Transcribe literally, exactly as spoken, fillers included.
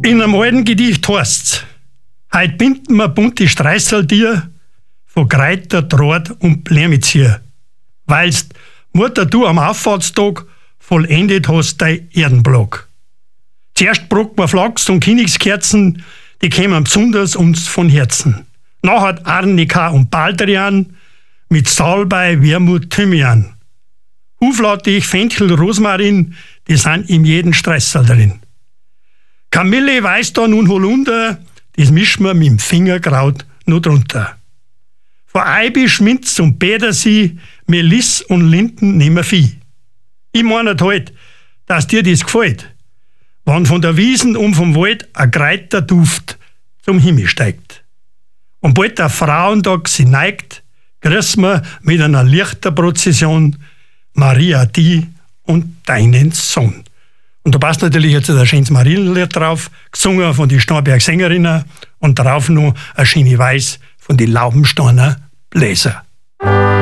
In einem alten Gedicht heißt's: Heut binden wir bunte Streißel dir, von Kräuter, Draht und Blärmizier, weilst Mutter du am Auffahrtstag vollendet hast dein Erdenblock. Zuerst brockt man Flachs und Königskerzen, die kämen besonders uns von Herzen. Nachher Arnika und Baldrian, mit Salbei, Wermut, Thymian. Huflatte ich Fenchel, Rosmarin, die sind in jedem Streißel drin. Kamille, Weißdorn und Holunder, das mischen wir mit dem Fingerkraut noch drunter. Von Eibisch, Minz und Petersie, Meliss und Linden nehmen wir Vieh. Ich meine halt, dass dir das gefällt, wenn von der Wiesen und vom Wald ein Kräuterduft zum Himmel steigt. Und bald der Frauentag sie neigt, grüßen wir mit einer Lichterprozession Maria die und deinen Sohn. Und da passt natürlich jetzt ein schönes Marienlied drauf, gesungen von den Starnberg Sängerinnen und drauf noch ein schöne Weiß von den Laubensteiner Bläser.